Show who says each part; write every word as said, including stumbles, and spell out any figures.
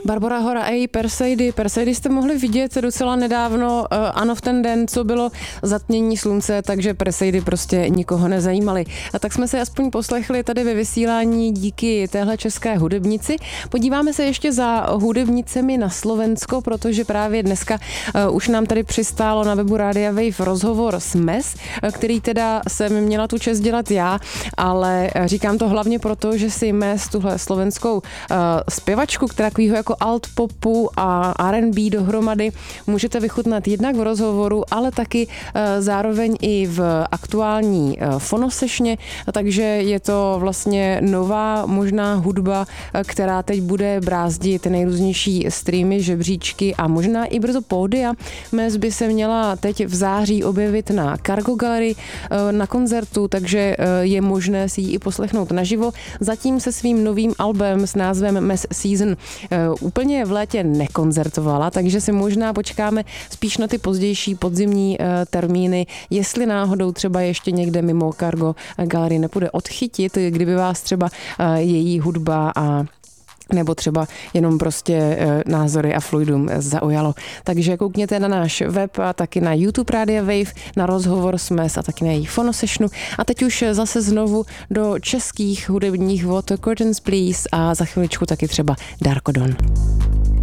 Speaker 1: Barbora Hora a její Perseidy. Perseidy jste mohli vidět docela nedávno, ano, v ten den, co bylo zatmění slunce, takže Perseidy prostě nikoho nezajímaly. A tak jsme se aspoň poslechli tady ve vysílání díky téhle české hudebnici. Podíváme se ještě za hudebnicemi na Slovensko, protože právě dneska uh, už nám tady přistálo na webu Rádia Wave rozhovor s Mes, který teda jsem měla tu čest dělat já, ale říkám to hlavně proto, že si Mes, tuhle slovenskou uh, zpěvačku, která takovýho jako alt popu a R and B dohromady, můžete vychutnat jednak v rozhovoru, ale taky uh, zároveň i v aktuální uh, fonosešně, takže je to vlastně nová možná hudba, uh, která teď bude brázdit nejrůznější streamy, žebříčky a možná i brzo pódia. Mes by se měla teď v září objevit na Cargo Gallery uh, na koncertu, takže uh, je možné si ji i poslechnout naživo. Zatím se svým novým albem s názvem Mes Season uh, úplně v létě nekoncertovala, takže si možná počkáme spíš na ty pozdější podzimní uh, termíny, jestli náhodou třeba ještě někde mimo Cargo Gallery nepůjde odchytit, kdyby vás třeba uh, její hudba a nebo třeba jenom prostě e, názory a fluidum zaujalo. Takže koukněte na náš web a taky na YouTube Rádia Wave, na rozhovor s Mes a taky na její fonosešnu. A teď už zase znovu do českých hudebních vod Curtains Please a za chviličku taky třeba Darko Don.